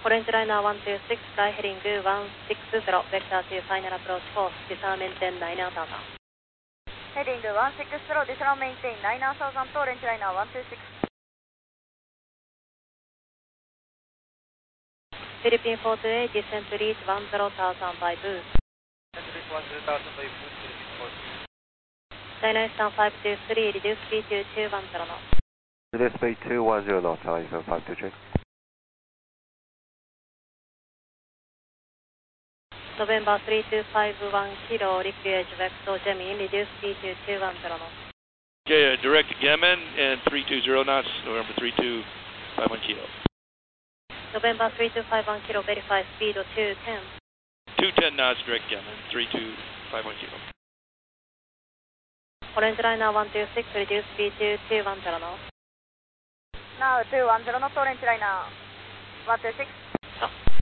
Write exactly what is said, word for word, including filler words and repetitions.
Orange Liner one two six, fly heading one six zero, vector to final approach course, disarm maintain nine thousand. Heading one six zero, disarm maintain nine thousand to Orange Liner one two six. Philippine four two eight, descent to reach one zero thousand by boost. China Eastern five two three, reduce speed to two one zero knots. Reduce speed two one zero knots, China Eastern five two three. November three two five one kilo, liquid vector Gemini, reduce speed to two one zero knots. Okay, uh, direct to Gammon and three two zero knots, November three two five one kilo. November three two five one kilo, verify speed of two ten. two ten knots, direct Gammon, three two five one kilo. Orange Liner one two six, reduce speed to two one zero knots. Now two one zero knots, Orange Liner one two six. Oh.